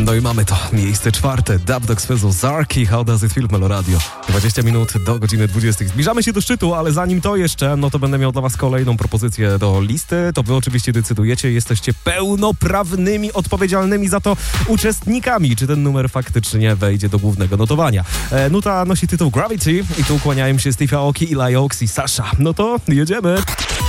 No i mamy to, miejsce czwarte. Dub Dogs Fezzo, Zarki, How Does It Feel, Meloradio. 20 minut do godziny 20. Zbliżamy się do szczytu, ale zanim to jeszcze, no to będę miał dla was kolejną propozycję do listy. To wy oczywiście decydujecie, jesteście pełnoprawnymi, odpowiedzialnymi za to uczestnikami, czy ten numer faktycznie wejdzie do głównego notowania. Nuta nosi tytuł Gravity i tu kłaniają się Steve Aoki, Eli Oaks i Sasha. No to jedziemy.